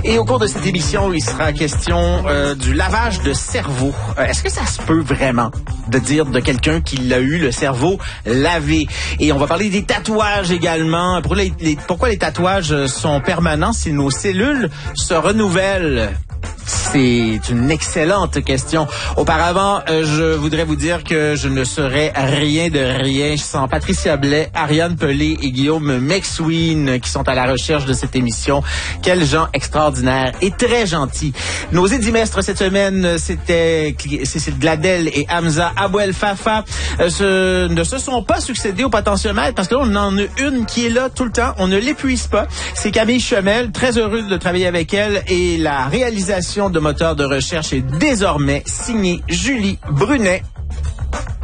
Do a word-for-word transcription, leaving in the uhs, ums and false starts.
Et au cours de cette émission, il sera question euh, du lavage de cerveau. Euh, est-ce que ça se peut vraiment de dire de quelqu'un qui l'a eu le cerveau lavé? Et on va parler des tatouages également. Pour les, les, pourquoi les tatouages sont permanents si nos cellules se renouvellent? C'est une excellente question. Auparavant, euh, je voudrais vous dire que je ne serais rien de rien sans Patricia Blais, Ariane Pelé et Guillaume McSween qui sont à la recherche de cette émission. Quels gens extraordinaires et très gentils. Nos édimestres cette semaine, c'était Cécile Gladel et Hamza Abouel Fafa. Euh, ce, ne se sont pas succédés au potentiomètre parce que là, on en a une qui est là tout le temps. On ne l'épuise pas. C'est Camille Chemel. Très heureux de travailler avec elle et la réalisation de moteur de recherche est désormais signée Julie Brunet.